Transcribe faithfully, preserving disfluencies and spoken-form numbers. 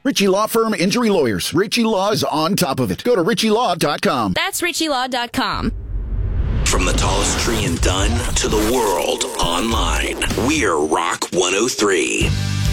Ritchie Law Firm Injury Lawyers. Ritchie Law is on top of it. Go to ritchie law dot com. That's ritchie law dot com. From the tallest tree in Dunn to the world online, we're Rock one oh three.